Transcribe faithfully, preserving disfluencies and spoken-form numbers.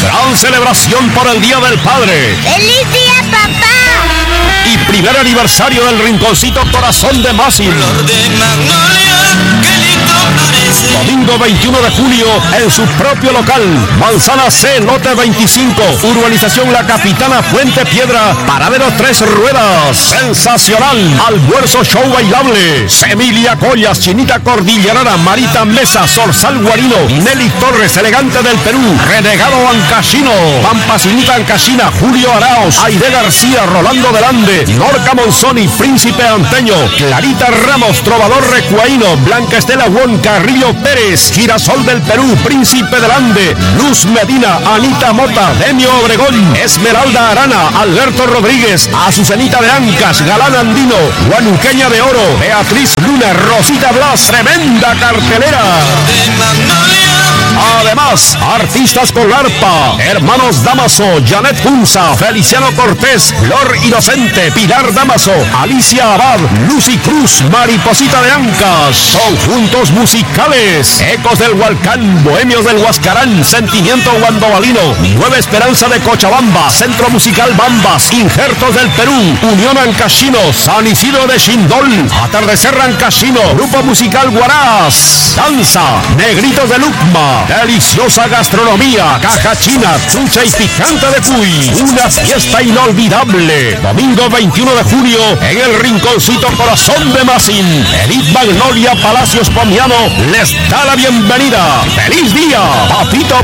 Gran celebración por el Día del Padre. ¡Feliz día, papá! Y primer aniversario del Rinconcito Corazón de Masin. Flor de magnolia, qué lindo parece. Domingo veintiuno de julio en su propio local. Manzana C, lote veinticinco. Urbanización La Capitana, Puente Piedra. Paradero Tres Ruedas. Sensacional. Almuerzo show bailable. Emilia Collas, Chinita Cordillerana, Marita Mesa, Sorsal Guarino, Nelly Torres, Elegante del Perú, Renegado Ancashino, Pampacinita Ancashina, Julio Araos, Aide García, Rolando Delande, Norca Monzoni, Príncipe Anteño, Clarita Ramos, Trovador Recuaíno, Blanca Estela Juan, Carrillo Pérez, Girasol del Perú, Príncipe Delande, Luz Medina, Anita Mota, Demio Obregón, Esmeralda Arana, Alberto Rodríguez, Azucenita de Ancas, Galán Andino, Guanuqueña de Oro, Beatriz Luna, Rosita Blas, tremenda cartelera. De magnolia. Además, artistas con arpa, Hermanos Damaso, Janet Punza, Feliciano Cortés, Flor Inocente, Pilar Damaso, Alicia Abad, Lucy Cruz, Mariposita de Ancas, conjuntos musicales, Ecos del Hualcán, Bohemios del Huascarán, Sentimiento Guandobalino, Nueva Esperanza de Cochabamba, Centro Musical Bambas, Injertos del Perú, Unión Ancashino, San Isidro de Xindol, Atardecer Ancashino, Grupo Musical Guarás, Danza, Negritos de Lucma, deliciosa gastronomía, caja china, trucha y picante de cuy, una fiesta inolvidable. Domingo veintiuno de julio en el Rinconcito Corazón de Masin. Edith Magnolia Palacios Pomiano les da la bienvenida. ¡Feliz día, Papito